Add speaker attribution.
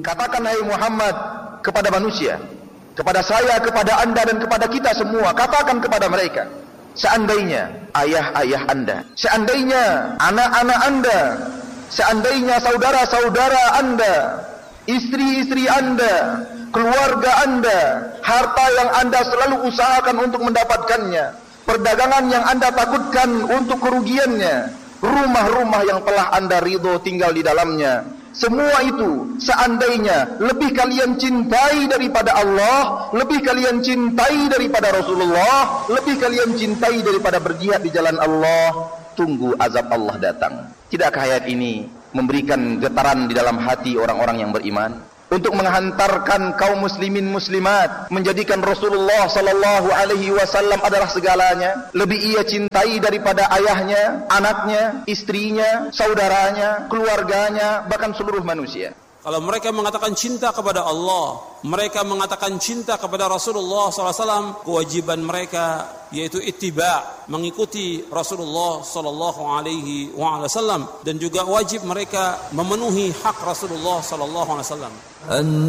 Speaker 1: Katakan hai Muhammad kepada manusia, kepada saya, kepada anda dan kepada kita semua, katakan kepada mereka, seandainya ayah-ayah anda, seandainya anak-anak anda, seandainya saudara-saudara anda, istri-istri anda, keluarga anda, harta yang anda selalu usahakan untuk mendapatkannya, perdagangan yang anda takutkan untuk kerugiannya, rumah-rumah yang telah anda ridho tinggal di dalamnya, semua itu seandainya lebih kalian cintai daripada Allah, lebih kalian cintai daripada Rasulullah, lebih kalian cintai daripada berjihad di jalan Allah, tunggu azab Allah datang. Tidakkah ayat ini memberikan getaran di dalam hati orang-orang yang beriman untuk menghantarkan kaum muslimin muslimat menjadikan Rasulullah sallallahu alaihi wasallam adalah segalanya, lebih ia cintai daripada ayahnya, anaknya, istrinya, saudaranya, keluarganya, bahkan seluruh manusia.
Speaker 2: Kalau mereka mengatakan cinta kepada Allah, mereka mengatakan cinta kepada Rasulullah SAW, kewajiban mereka yaitu ittiba, mengikuti Rasulullah SAW, dan juga wajib mereka memenuhi hak Rasulullah SAW.